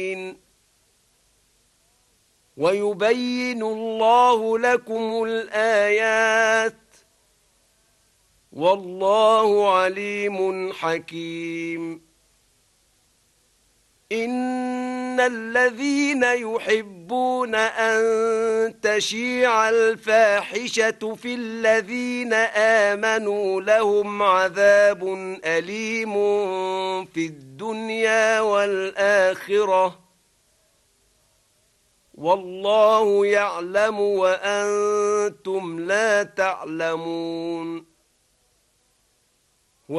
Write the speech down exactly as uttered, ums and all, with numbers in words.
ويبين الله لكم الآيات والله عليم حكيم. إن الذين يحبون أن تشيع الفاحشة في الذين آمنوا لهم عذاب أليم في الدنيا والآخرة والله يعلم وأنتم لا تعلمون.